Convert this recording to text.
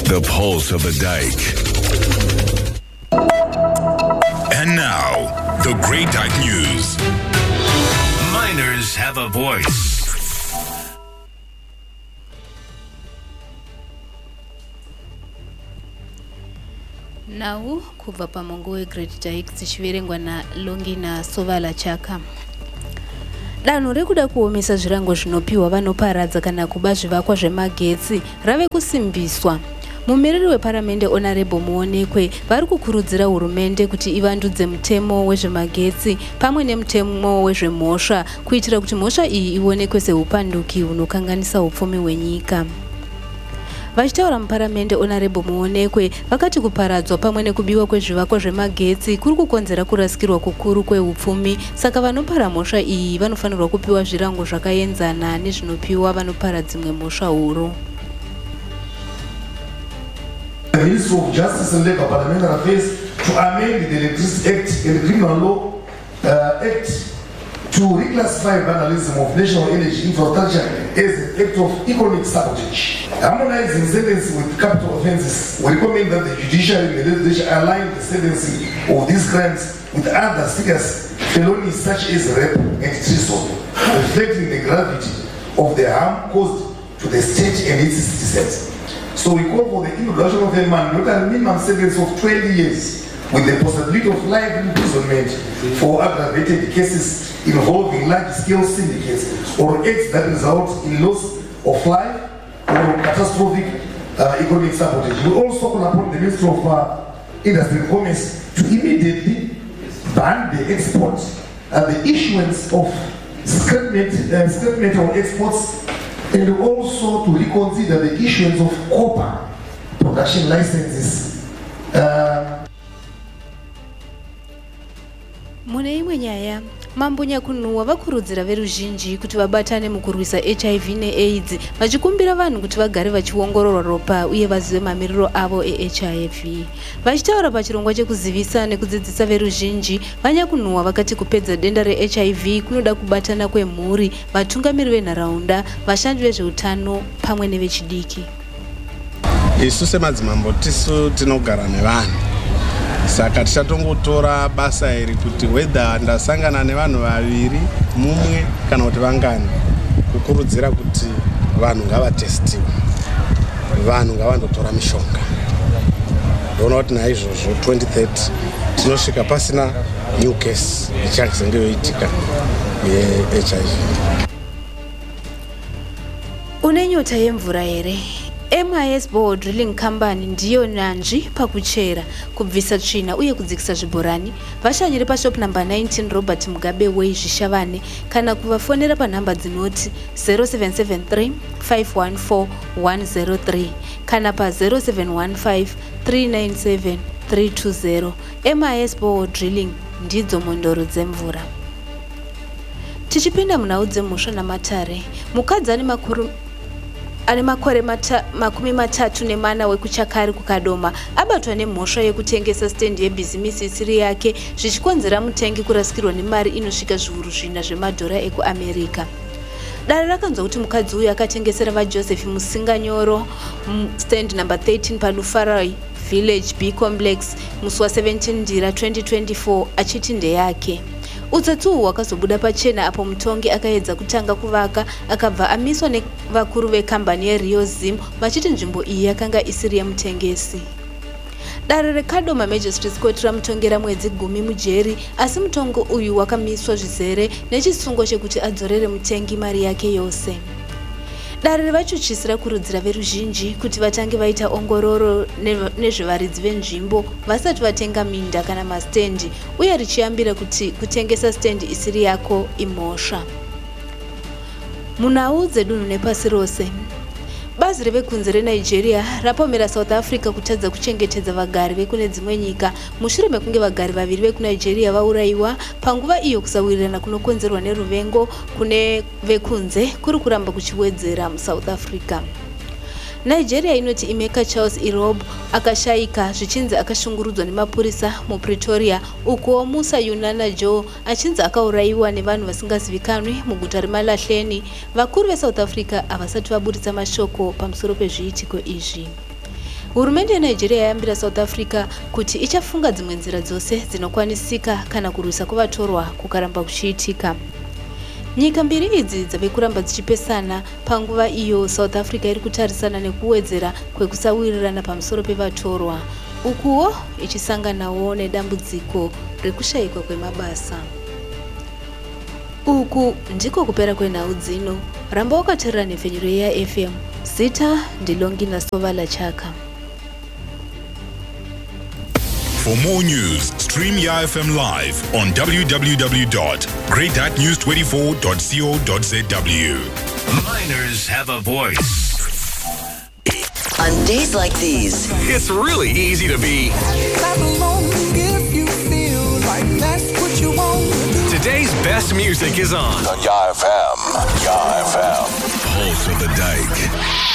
The pulse of the dike. And now, the Great Dike News. Miners have a voice. Now, kubva pamongo weGreat Dike zichiverengwa naLongina Sovala Chaka. Danho rekuda kuomesa zvirango zvinopiwa vanoparadza kana kuba zvivakwa zvemagetsi rave kusimbiswa. Mumiriri weparamende Honorable Muonekwe vari kukurudzira hurumende kuti ivandudze mutemo wezvemagetsi pamwe nemutemo wezvemhosva kuitira kuti mhosva iyi ionekwe seupanduki hunokanganisa upfumi hwenyika. Vachitaura muparamende Honorable Muonekwe vakati kuparadzwa pamwe nekubiwa kwezvivakwa zvemagetsi kuri kukonzera kurasikirwa kukuru kweupfumi, saka vanopara mhosva iyi vanofanirwa kupiwa zvirango zvakaenzana nezvinopiwa vanopara dzimwe mhosva huru. The Ministry of Justice and Labour Parliamentary Affairs to amend the Electricity Act and the Criminal Law Act to reclassify vandalism of national energy infrastructure as an act of economic sabotage. Harmonizing sentencing with capital offences, we recommend that the judiciary and the legislature align the sentencing of these crimes with other serious felonies such as rape and treason, reflecting the gravity of the harm caused to the state and its citizens. So we call for the introduction of a mandatory minimum sentence of 20 years with the possibility of life imprisonment for aggravated cases involving large-scale syndicates or acts that result in loss of life or catastrophic economic sabotage. We also call upon the Ministry of Industry and Commerce to immediately ban the export and the issuance of scrap metal exports, and also to reconsider the issuance of copper production licenses. Mune imwe nyaya, Mambo Nyakunua vakurudzira veruzhinji kuti vabatane mukurwisa HIV neAIDS, vachikumbira vanhu kuti vagare vachiongororwa ropa uye vazive mamiriro avo eHIV. Vachitaura pachirongwa chekuzivisa nekudzidzisa veruzhinji, Vanyakunua vakati kupedza denda reHIV kunoda kubatana kwemhuri, vatungamiri venharaunda, vashandi vezveutano pamwe nevechidiki. Isu semadzimambo tisu tinogara nevanhu. Saka tichatongotora basa iri kuti whether ndasangana nevanhu vaviri mumwe kana kuti vangani, kukurudzira kuti vanhu ngavatestiwe, vanhu ngavandotora mishonga. Ndinoona kuti naizvozvo 2030 tinosvika pasina new case ichazenge yoitika yeHIV. Une nyota yemvura here? MIS Board Drilling Company ndiyo nanzvi pakuchera, kubvisa tsvina uye kudzikisa zvibhorani. Vashanyire pashop number 19 Robert Mugabe Way Zvishavane kana kuvafonera panhamba dzinoti 0773 514 103 kana pa 0715 397 320. MIS Board Drilling ndidzo mondoro dzemvura. Tichipinda munhau dzemhosva namatare, mukadzi ane makore 34 wekuchakari kukadoma abatwa nemhosva yekutengesa stendi yebhizimisi isiri yake, zvichikonzera mutengi kurasikirwa nemari inosvika zviuru 4 zvemadhora ekuAmerica. Dare rakanzwa kuti mukadzi uyu akatengesera vaJoseph Musinganyoro stand number 13 paLufarai Village B Complex musi wa17 Ndira 2024 achiti ndeyake. Utsotsi hwakazobuda pachena apo mutongi akaedza kutanga kuvaka akabva amiswa nevakuru vekambani yeRio Zim vachiti nzvimbo iyi yakanga isiri yemutengesi. Dare reKadoma Magistrates Court ramutongera mwedzi 10 mujeri, asi mutongo uyu wakamiswa zvizere nechisungo chekuti adzorere mutengi mari yake yose. Dare revachuchisi rakurudzira veruzhinji kuti vatange vaita ongororo nezvevaridzi venzvimbo vasati vatenga minda kana mastendi, uye richiyambira kuti kutengesa stendi isiri yako imhosva. Munhau dzedunhu nepasi rose, bazi revekunze reNigeria rapomera South Africa kutadza kuchengetedza vagari vekune dzimwe nyika mushure mekunge vagari vaviri vekuNigeria vauraiwa panguva iyo kusawirirana kunokonzerwa neruvengo kune vekunze kuri kuramba kuchiwedzera muSouth Africa. Nigeria inoti Emeka Charles Irob akashayika zvichinzi akashungurudzwa nemapurisa muPretoria, uko Musa Yunana Joe achinzi akauraiwa nevanhu vasingazivikanwi muguta reMalahleni. Vakuru veSouth Africa havasati vaburitsa mashoko pamusoro pezviitiko izvi. Hurumende yeNigeria yayambira South Africa kuti ichafunga dzimwe nzira dzose dzinokwanisika kana kurwisa kuvatorwa kukaramba kuchiitika. Nyika mbiri idzi dzave kuramba dzichipesana panguva iyo South Africa iri kutarisana nekuwedzera kwekusawirirana pamusoro pevatorwa, ukuwo ichisanganawo nedambudziko rekushayikwa kwemabasa. Uku ndiko kupera kwenhau dzino. Ramba wakateerera nhefenyuro yeFM. Zita ndilongina Sovala Chaka. For more news, stream YFM live on www.great-news24.co.zw. Miners have a voice. On days like these, it's really easy to be clap along if you feel like that's what you want to do. Today's best music is on YFM. Pulse of the Dyke.